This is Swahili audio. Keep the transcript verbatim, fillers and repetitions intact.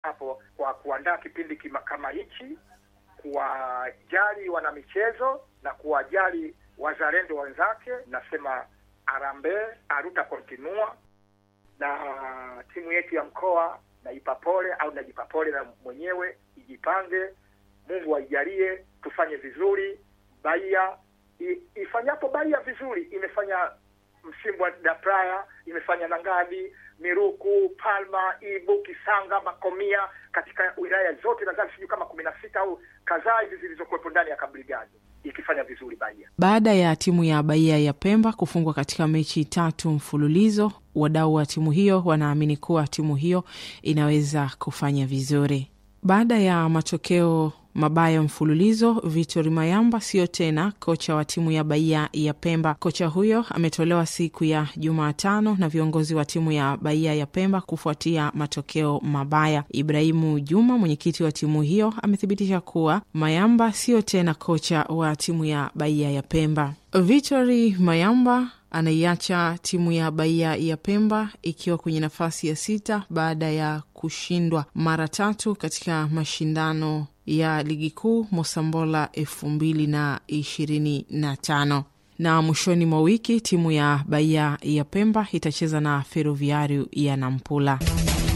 hapo kwa kuandaa kipindi kima, kama hichi, kuwajali wana michezo na kuwajali wazalendo wenzake. Nasema Harambee aruta kontinua, na timu yetu ya mkoa naipa pole au najipa pole na mwenyewe, ijipange, Mungu aijalie tufanye vizuri. Bahia ifanyapo Bahia vizuri, imefanya msimu wa Dapraya, imefanya Nangadi, Miruku, Palma, Ibu, Kisanga, Makomia, katika wilaya zote nadhani sijui kama kumi na sita au kadhaa hizi zilizokuwepo ndani ya Kabrigado, ikifanya vizuri Bahia. Baada ya timu ya Bahia ya Pemba kufungwa katika mechi tatu mfululizo, wadau wa timu hiyo wanaamini kuwa timu hiyo inaweza kufanya vizuri. Baada ya matokeo mabaya mfululizo, Victor Mayamba sio tena kocha wa timu ya Bahia ya Pemba. Kocha huyo ametolewa siku ya Jumatano na viongozi wa timu ya Bahia ya Pemba kufuatia matokeo mabaya. Ibrahimu Juma, mwenyekiti wa timu hiyo, amethibitisha kuwa Mayamba sio tena kocha wa timu ya Bahia ya Pemba. Victor Mayamba anaiacha timu ya Bahia ya Pemba ikiwa kwenye nafasi ya sita baada ya kushindwa mara tatu katika mashindano ya ligi kuu Mosambola elfu mbili na ishirini na tano. Na mwishoni mwa wiki timu ya Bahia ya Pemba itacheza na Ferroviario ya Nampula.